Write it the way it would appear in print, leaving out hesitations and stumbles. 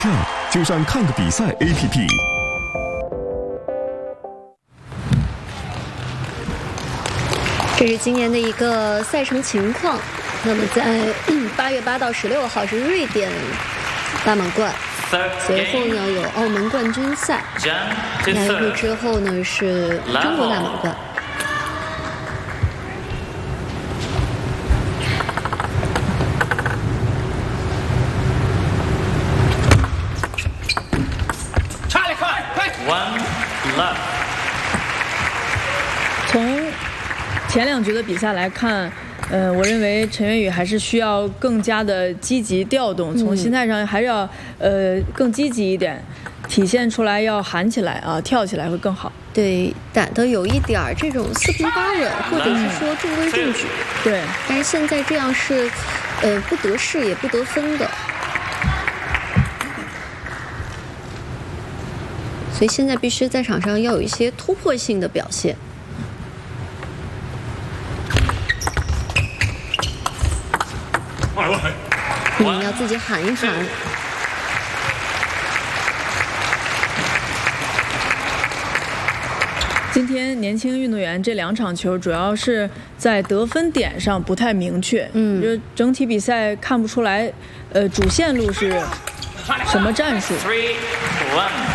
就上看个比赛 APP。 这是今年的一个赛程情况。那么在8月8到16号是瑞典大满贯，随后呢有澳门冠军赛，来一会之后呢是中国大满贯。 从前2局的比赛来看，我认为陈元宇还是需要更加的积极调动，从心态上还是要更积极一点，体现出来要喊起来啊，跳起来会更好。 对，打的有一点这种四平八稳，或者是说中规中矩。 对， 但是现在这样是不得势也不得分的。所以现在必须在场上要有一些突破性的表现。要自己喊一喊。 今天年轻运动员这2场球主要是在得分点上不太明确，就整体比赛看不出来，主线路是什么战术。